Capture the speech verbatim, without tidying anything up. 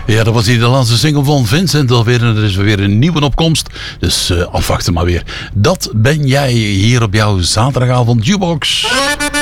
Ja, dat was hier de laatste single van Vincent alweer. En er is weer een nieuwe opkomst. Dus uh, afwachten maar weer. Dat ben jij hier op jouw zaterdagavond Jukebox.